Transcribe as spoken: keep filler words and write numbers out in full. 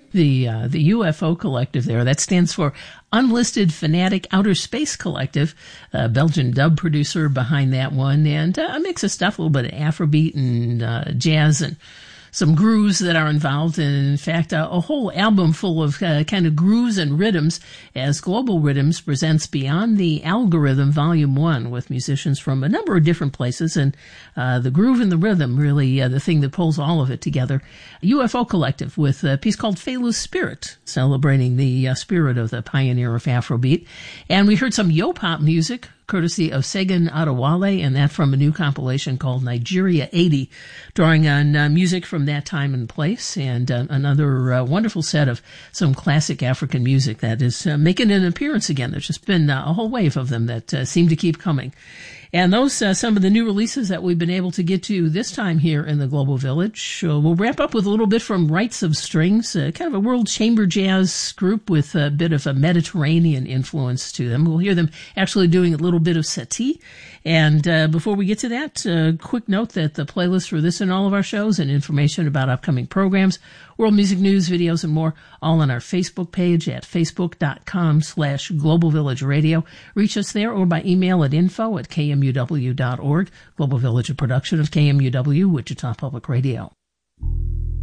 The uh, the U F O Collective there, that stands for Unlisted Fanatic Outer Space Collective, a Belgian dub producer behind that one, and uh, a mix of stuff, a little bit of Afrobeat and uh, jazz and some grooves that are involved, and in fact, uh, a whole album full of uh, kind of grooves and rhythms, as Global Rhythms presents Beyond the Algorithm Volume one with musicians from a number of different places, and uh, the groove and the rhythm really uh, the thing that pulls all of it together. U F O Collective with a piece called Felu's Spirit, celebrating the uh, spirit of the pioneer of Afrobeat. And we heard some yo-pop music, courtesy of Segun Adewale, and that from a new compilation called Nigeria eighty, drawing on uh, music from that time and place, and uh, another uh, wonderful set of some classic African music that is uh, making an appearance again. There's just been uh, a whole wave of them that uh, seem to keep coming. And those uh, some of the new releases that we've been able to get to this time here in the Global Village. Uh, we'll wrap up with a little bit from Rights of Strings, uh, kind of a world chamber jazz group with a bit of a Mediterranean influence to them. We'll hear them actually doing a little bit of settee. And uh, before we get to that, a uh, quick note that the playlist for this and all of our shows and information about upcoming programs, world music news, videos, and more, all on our Facebook page at facebook.com slash Global Village Radio. Reach us there or by email at info at k m u w dot org. Global Village, a production of K M U W, Wichita Public Radio.